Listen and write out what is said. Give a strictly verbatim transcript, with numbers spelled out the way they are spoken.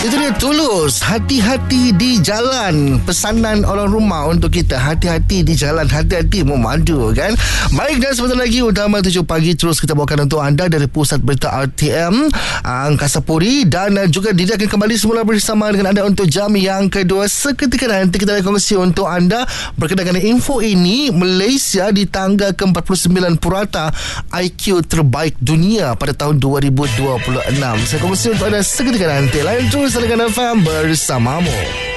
Itu dia Tulus, hati-hati di jalan. Pesanan orang rumah untuk kita, hati-hati di jalan, hati-hati memandu kan. Baik, dan sebentar lagi Utama tujuh pagi terus kita bawakan untuk anda dari Pusat Berita R T M Angkasa Puri. Dan juga dia akan kembali semula bersama dengan anda untuk jam yang kedua. Seketika nanti kita akan kongsi untuk anda berkenaan dengan info ini. Malaysia di tangga ke empat puluh sembilan purata I Q terbaik dunia pada tahun dua ribu dua puluh enam. Saya kongsi untuk anda seketika nanti. Lain terus dengan F M bersamamu.